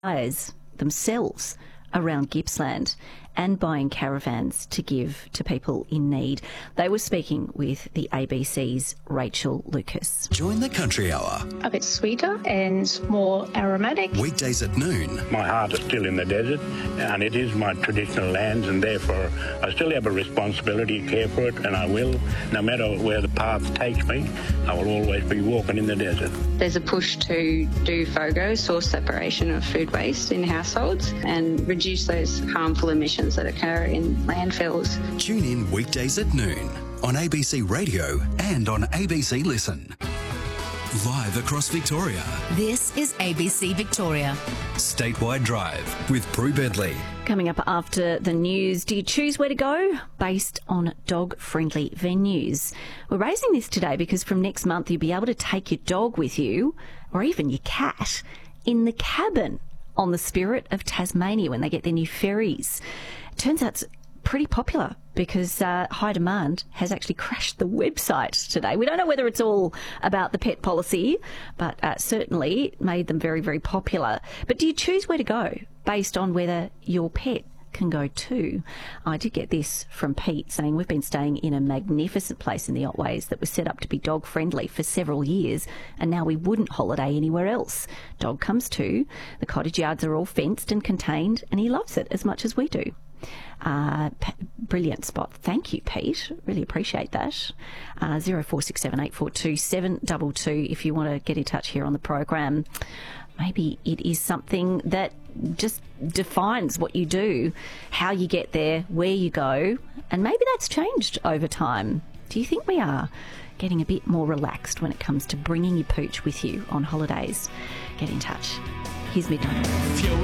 buyers themselves around Gippsland and buying caravans to give to people in need. They were speaking with the ABC's Rachel Lucas. Join the Country Hour. A bit sweeter and more aromatic. Weekdays at noon. My heart is still in the desert, and it is my traditional lands, and therefore I still have a responsibility to care for it, and I will. No matter where the path takes me, I will always be walking in the desert. There's a push to do FOGO, source separation of food waste in households, and reduce those harmful emissions that occur in landfills. Tune in weekdays at noon on ABC Radio and on ABC Listen. Live across Victoria. This is ABC Victoria. Statewide Drive with Prue Bedley. Coming up after the news, do you choose where to go based on dog-friendly venues? We're raising this today because from next month you'll be able to take your dog with you, or even your cat, in the cabin on the Spirit of Tasmania when they get their new ferries. Turns out it's pretty popular because High Demand has actually crashed the website today. We don't know whether it's all about the pet policy, but certainly made them very, very popular. But do you choose where to go based on whether your pet can go too? I did get this from Pete saying we've been staying in a magnificent place in the Otways that was set up to be dog friendly for several years, and now we wouldn't holiday anywhere else. Dog comes too. The cottage yards are all fenced and contained, and he loves it as much as we do. Brilliant spot. Thank you, Pete. Really appreciate that. 0467842722 if you want to get in touch here on the program. Maybe it is something that just defines what you do, how you get there, where you go, and maybe that's changed over time. Do you think we are getting a bit more relaxed when it comes to bringing your pooch with you on holidays? Get in touch. Here's Midnight.